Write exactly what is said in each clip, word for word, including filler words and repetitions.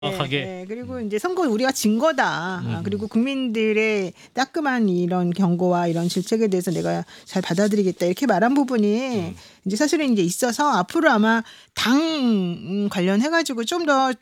정확하게. 네, 네. 그리고 이제 선거 우리가 진 거다. 음. 아, 그리고 국민들의 따끔한 이런 경고와 이런 질책에 대해서 내가 잘 받아들이겠다 이렇게 말한 부분이 음. 이제 사실은 이제 있어서 앞으로 아마 당 관련해가지고 좀 더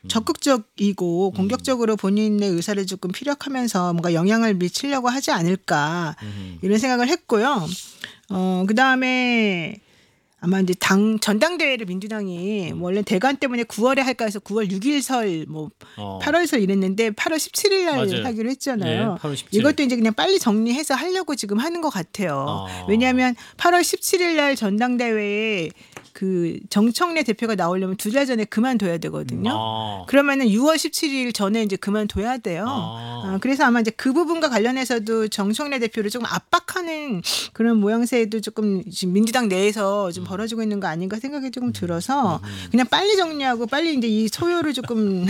적극적이고 공격적으로 본인의 의사를 조금 피력하면서 뭔가 영향을 미치려고 하지 않을까 음. 이런 생각을 했고요. 어, 그 다음에 아마 이제 당 전당대회를 민주당이 음. 원래 대관 때문에 구월에 할까 해서 구월 육 일설 뭐 어. 팔월설 이랬는데 팔월 십칠일 날 맞아요. 하기로 했잖아요. 예, 팔월 십칠일. 이것도 이제 그냥 빨리 정리해서 하려고 지금 하는 것 같아요. 어. 왜냐하면 팔월 십칠일 날 전당대회에 그 정청래 대표가 나오려면 두 달 전에 그만둬야 되거든요. 어. 그러면은 유월 십칠일 전에 이제 그만둬야 돼요. 어. 아, 그래서 아마 이제 그 부분과 관련해서도 정청래 대표를 조금 압박하는 그런 모양새도 조금 지금 민주당 내에서 좀 벌어지고 있는 거 아닌가 생각이 조금 들어서 그냥 빨리 정리하고 빨리 이제 이 소요를 조금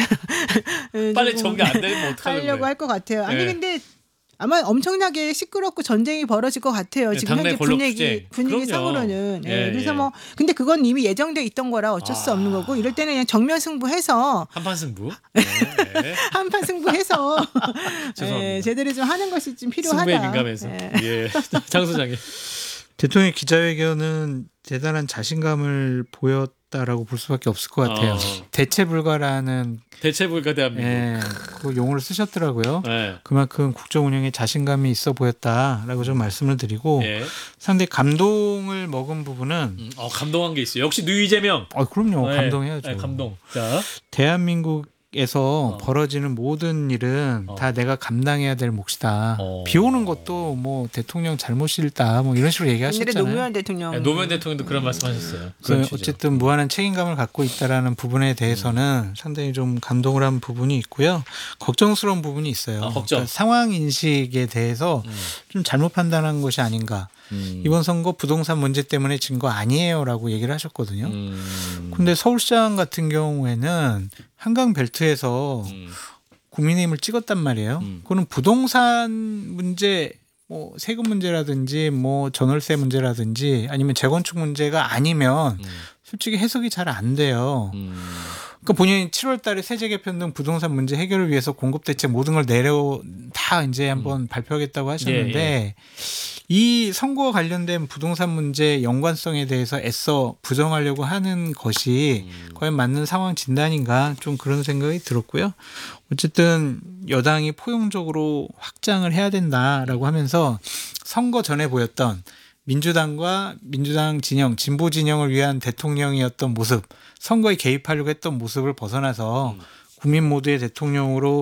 빨리 조금 정리 안 되면 어떡하려고 하려고 할 것 같아요. 아니 네. 근데 아마 엄청나게 시끄럽고 전쟁이 벌어질 것 같아요. 네, 지금 당내 현재 권력 분위기 투쟁. 분위기 그럼요. 상으로는. 예, 예, 그래서 예. 뭐 근데 그건 이미 예정돼 있던 거라 어쩔 수 아. 없는 거고 이럴 때는 그냥 정면 승부해서 한판 승부. 네, 네. 한판 승부해서 죄송합니다. 예, 제대로 좀 하는 것이 좀 필요하다. 승부에 민감해서. 예. 예. 장 소장님. 대통령 기자회견은 대단한 자신감을 보였다라고 볼 수밖에 없을 것 같아요. 어. 대체 불가라는 대체 불가 대한민국. 예, 그 용어를 쓰셨더라고요. 네. 그만큼 국정 운영에 자신감이 있어 보였다라고 좀 말씀을 드리고 예. 상당히 감동을 먹은 부분은 음, 어, 감동한 게 있어요. 역시 누 이재명. 어 그럼요 네. 감동해야죠. 네, 감동. 자. 대한민국에서 어. 벌어지는 모든 일은 어. 다 내가 감당해야 될 몫이다. 어. 비 오는 것도 뭐 대통령 잘못일다 뭐 이런 식으로 오늘의 얘기하셨잖아요. 노무현 대통령. 네, 노무현 대통령도 그런 말씀하셨어요. 그런 그 취지로. 어쨌든 무한한 책임감을 갖고 있다라는 부분에 대해서는 상당히 좀 감동을 한 부분이 있고요. 걱정스러운 부분이 있어요. 아, 걱정. 그러니까 상황 인식에 대해서 음. 좀 잘못 판단한 것이 아닌가. 음. 이번 선거 부동산 문제 때문에 진 거 아니에요라고 얘기를 하셨거든요. 음. 근데 서울시장 같은 경우에는 한강 벨트에서 음. 국민의힘을 찍었단 말이에요. 음. 그거는 부동산 문제, 뭐 세금 문제라든지 뭐 전월세 문제라든지 아니면 재건축 문제가 아니면 음. 솔직히 해석이 잘 안 돼요. 음. 그러니까 본인이 칠월 달에 세제 개편 등 부동산 문제 해결을 위해서 공급 대책 모든 걸 내려 다 이제 한번 발표하겠다고 하셨는데 예, 예. 이 선거와 관련된 부동산 문제 연관성에 대해서 애써 부정하려고 하는 것이 음. 과연 맞는 상황 진단인가 좀 그런 생각이 들었고요. 어쨌든 여당이 포용적으로 확장을 해야 된다라고 하면서 선거 전에 보였던 민주당과 민주당 진영, 진보 진영을 위한 대통령이었던 모습, 선거에 개입하려고 했던 모습을 벗어나서 음. 국민 모두의 대통령으로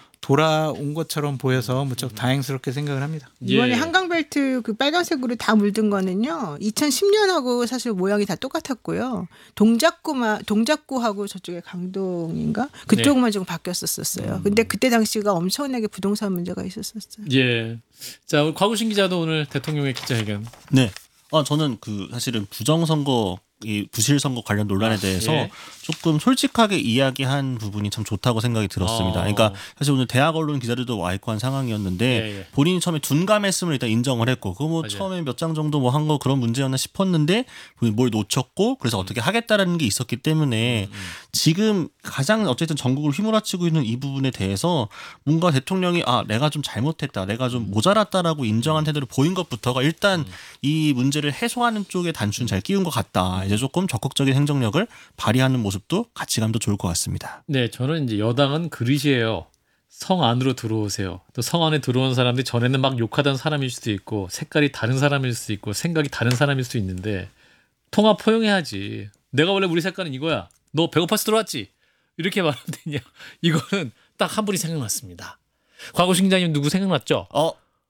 돌아온 것처럼 보여서 무척 다행스럽게 생각을 합니다. 이번에 예. 한강벨트 그 빨간색으로 다 물든 거는요. 이천십 년하고 사실 모양이 다 똑같았고요. 동작구마 동작구하고 저쪽에 강동인가 그쪽만 좀 바뀌었었어요. 근데 그때 당시가 엄청나게 부동산 문제가 있었었어요. 예. 자, 우리 곽우신 기자도 오늘 대통령의 기자회견. 네. 아 저는 그 사실은 부정선거 이 부실선거 관련 논란에 대해서 예. 조금 솔직하게 이야기한 부분이 참 좋다고 생각이 들었습니다. 어. 그러니까 사실 오늘 대학 언론 기자들도 와 있고 한 상황이었는데 예, 예. 본인이 처음에 둔감했음을 일단 인정을 했고 그거 뭐 맞아요. 처음에 몇 장 정도 뭐 한 거 그런 문제였나 싶었는데 뭘 놓쳤고 그래서 어떻게 하겠다라는 게 있었기 때문에 음. 지금 가장 어쨌든 전국을 휘몰아치고 있는 이 부분에 대해서 뭔가 대통령이 아 내가 좀 잘못했다 내가 좀 모자랐다라고 인정한 태도를 보인 것부터가 일단 음. 이 문제를 해소하는 쪽에 단추는 잘 끼운 것 같다. 이제 조금 적극적인 행정력을 발휘하는 모습도 같이 가면 더 좋을 것 같습니다. 네, 저는 이제 여당은 그릇이에요. 성 안으로 들어오세요. 또 성 안에 들어온 사람들이 전에는 막 욕하던 사람일 수도 있고 색깔이 다른 사람일 수도 있고 생각이 다른 사람일 수도 있는데 통합 포용해야지. 내가 원래 우리 색깔은 이거야. 너 배고파서 들어왔지? 이렇게 말하면 되냐. 이거는 딱 한 분이 생각났습니다. 곽우신 기자님 누구 생각났죠? 어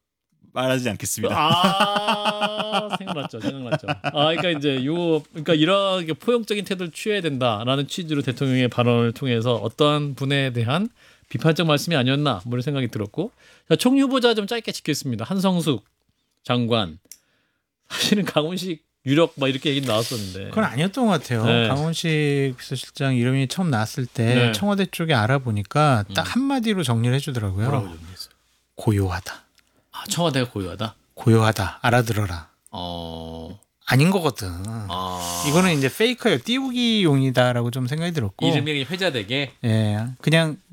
말하지 않겠습니다. 아 생각났죠, 생각났죠. 아 그러니까 이제 요 그러니까 이렇게 포용적인 태도를 취해야 된다라는 취지로 대통령의 발언을 통해서 어떠한 분에 대한 비판적 말씀이 아니었나 뭐 이런 생각이 들었고, 자, 총 후보자 좀 짧게 짚겠습니다. 한성숙 장관, 사실은 강훈식 유력 막 이렇게 얘기 나왔었는데. 그건 아니었던 것 같아요. 네. 강원식 비서실장 이름이 처음 나왔을 때 네. 청와대 쪽에 알아보니까 딱 음. 한마디로 정리를 해주더라고요. 뭐라고 정리했어요? 고요하다. 아 청와대가 고요하다. 고요하다. 알아들어라. 어 아닌 거거든. 아. 이거는 이제 페이커예요. 띄우기용이다라고 좀 생각이 들었고. 이름이 회자되게. 예, 그냥